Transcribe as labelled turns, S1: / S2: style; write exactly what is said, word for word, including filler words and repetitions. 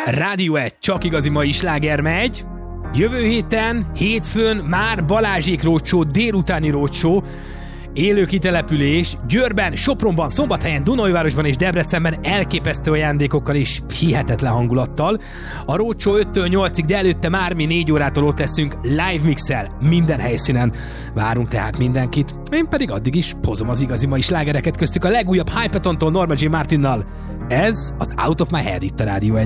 S1: Rádió egy, csak igazi mai sláger megy. Jövő héten, hétfőn már Balázsék rócsó, délutáni rócsó, élő kitelepülés, Győrben, Sopronban, Szombathelyen, Dunaújvárosban és Debrecenben elképesztő ajándékokkal és hihetetlen hangulattal. A rócsó öttől nyolcig, de előtte már mi négy órától ott leszünk live mixel minden helyszínen. Várunk tehát mindenkit, én pedig addig is hozom az igazi mai slágereket, köztük a legújabb Hypetontól Norma J. Martinnal. Ez az Out of My Head itt a Rádió egy.